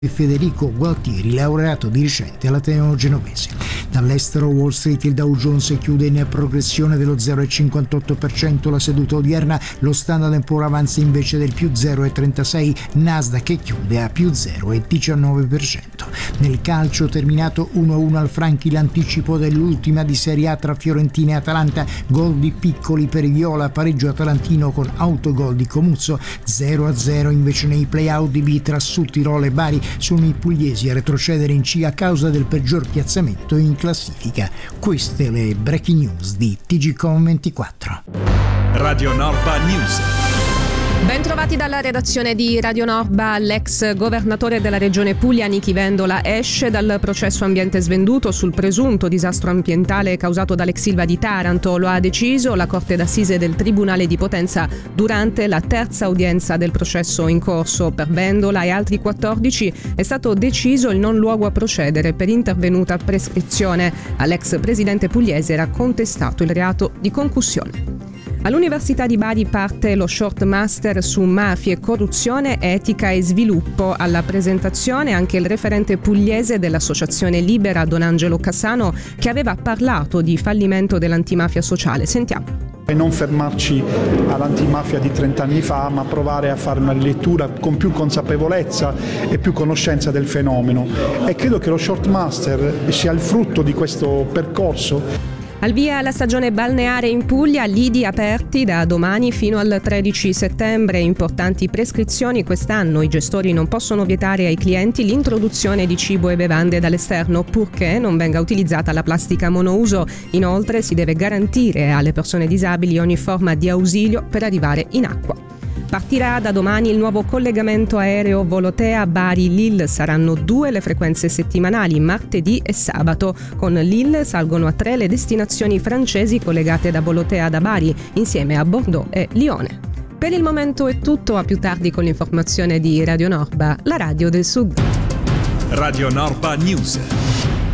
Federico Gualtieri, laureato di recente all'Ateneo Genovese. Dall'estero Wall Street il Dow Jones chiude in progressione dello 0,58% la seduta odierna, lo Standard & Poor's avanza invece del più 0,36%, Nasdaq che chiude a più 0,19%. Nel calcio terminato 1-1 al Franchi l'anticipo dell'ultima di Serie A tra Fiorentina e Atalanta, gol di Piccoli per i viola, pareggio atalantino con autogol di Comuzzo, 0-0 invece nei play-out di B tra Sudtirolo e Bari. Sono i pugliesi a retrocedere in C a causa del peggior piazzamento in classifica. Queste le breaking news di TGCOM24. Radio Norba News. Ben trovati dalla redazione di Radio Norba. L'ex governatore della regione Puglia Nichi Vendola esce dal processo ambiente svenduto sul presunto disastro ambientale causato dall'ex Ilva di Taranto. Lo ha deciso la Corte d'Assise del Tribunale di Potenza durante la terza udienza del processo in corso. Per Vendola e altri 14 è stato deciso il non luogo a procedere per intervenuta prescrizione. All'ex presidente pugliese era contestato il reato di concussione. All'Università di Bari parte lo short master su mafie, corruzione, etica e sviluppo. Alla presentazione anche il referente pugliese dell'Associazione Libera, Don Angelo Cassano, che aveva parlato di fallimento dell'antimafia sociale. Sentiamo. E non fermarci all'antimafia di 30 anni fa, ma provare a fare una lettura con più consapevolezza e più conoscenza del fenomeno. E credo che lo short master sia il frutto di questo percorso. Al via la stagione balneare in Puglia, lidi aperti da domani fino al 13 settembre. Importanti prescrizioni quest'anno. I gestori non possono vietare ai clienti l'introduzione di cibo e bevande dall'esterno purché non venga utilizzata la plastica monouso. Inoltre si deve garantire alle persone disabili ogni forma di ausilio per arrivare in acqua. Partirà da domani il nuovo collegamento aereo Volotea-Bari-Lille. Saranno 2 le frequenze settimanali, martedì e sabato. Con Lille salgono a 3 le destinazioni francesi collegate da Volotea da Bari, insieme a Bordeaux e Lione. Per il momento è tutto, a più tardi con l'informazione di Radio Norba, la radio del Sud. Radio Norba News.